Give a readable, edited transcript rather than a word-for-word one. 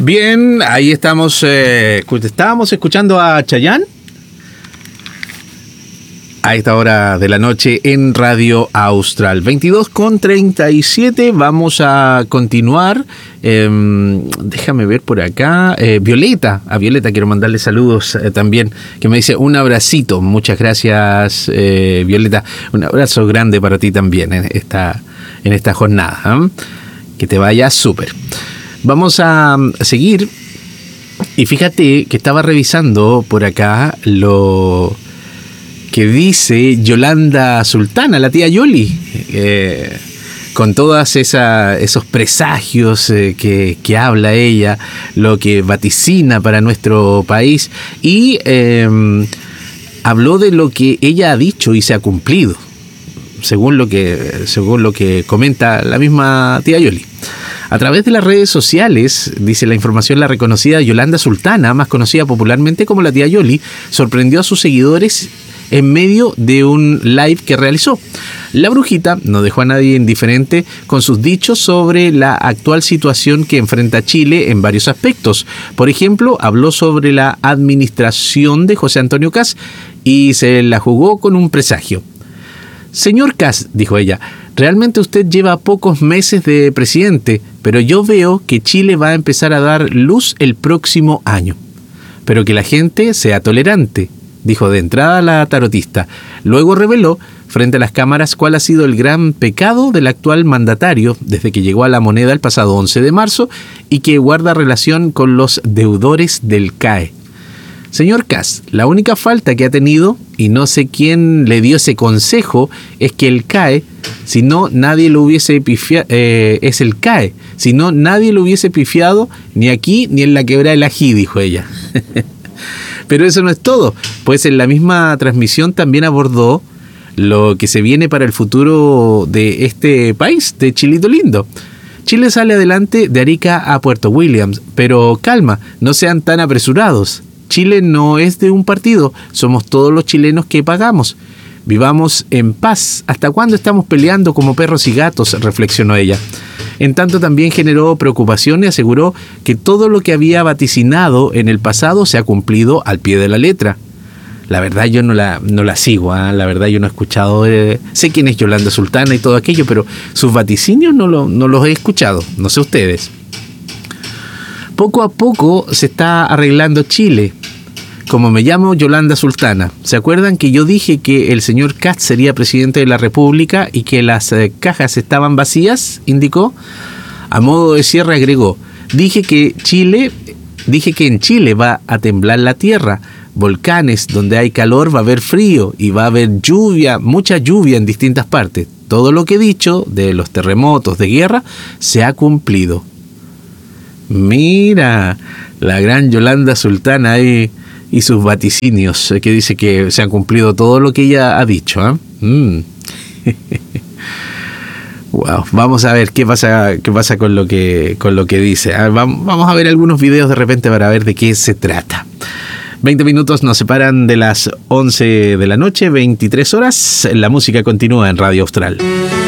Bien, ahí estamos. Estábamos escuchando a Chayanne a esta hora de la noche en Radio Austral. 22:37. Vamos a continuar. Déjame ver por acá. Violeta. A Violeta quiero mandarle saludos también, que me dice un abracito. Muchas gracias, Violeta. Un abrazo grande para ti también en esta jornada. Que te vaya súper. Vamos a seguir. Y fíjate que estaba revisando por acá lo que dice Yolanda Sultana, la tía Yoli, con todos esos presagios que habla ella, lo que vaticina para nuestro país, y habló de lo que ella ha dicho y se ha cumplido, según lo que comenta la misma tía Yoli. A través de las redes sociales, dice la información, la reconocida Yolanda Sultana, más conocida popularmente como la tía Yoli, sorprendió a sus seguidores en medio de un live que realizó. La brujita no dejó a nadie indiferente con sus dichos sobre la actual situación que enfrenta Chile en varios aspectos. Por ejemplo, habló sobre la administración de José Antonio Kast y se la jugó con un presagio. Señor Kast, dijo ella, realmente usted lleva pocos meses de presidente, pero yo veo que Chile va a empezar a dar luz el próximo año. Pero que la gente sea tolerante, dijo de entrada la tarotista. Luego reveló frente a las cámaras cuál ha sido el gran pecado del actual mandatario desde que llegó a la moneda el pasado 11 de marzo y que guarda relación con los deudores del CAE. Señor Kast, la única falta que ha tenido, y no sé quién le dio ese consejo, es que el CAE, si no nadie lo hubiese pifiado, es el CAE, si no nadie lo hubiese pifiado ni aquí ni en la quebrada del Ají, dijo ella. Pero eso no es todo, pues en la misma transmisión también abordó lo que se viene para el futuro de este país, de Chilito Lindo. Chile sale adelante de Arica a Puerto Williams, pero calma, no sean tan apresurados. Chile no es de un partido, somos todos los chilenos que pagamos. Vivamos en paz. ¿Hasta cuándo estamos peleando como perros y gatos?, reflexionó ella. En tanto también generó preocupación y aseguró que todo lo que había vaticinado en el pasado se ha cumplido al pie de la letra. La verdad yo no la sigo, la verdad yo no he escuchado, sé quién es Yolanda Sultana y todo aquello, pero sus vaticinios no los he escuchado, no sé ustedes. Poco a poco se está arreglando Chile. Como me llamo Yolanda Sultana. ¿Se acuerdan que yo dije que el señor Kast sería presidente de la República y que las cajas estaban vacías?, indicó. A modo de cierre agregó, dije que en Chile va a temblar la tierra, volcanes, donde hay calor va a haber frío y va a haber lluvia, mucha lluvia en distintas partes. Todo lo que he dicho de los terremotos, de guerra, se ha cumplido. Mira, la gran Yolanda Sultana ahí y sus vaticinios, que dice que se han cumplido todo lo que ella ha dicho. Wow, vamos a ver qué pasa con lo que dice. Vamos a ver algunos videos de repente para ver de qué se trata. 20 minutos nos separan de las 11 de la noche, 23 horas. La música continúa en Radio Austral.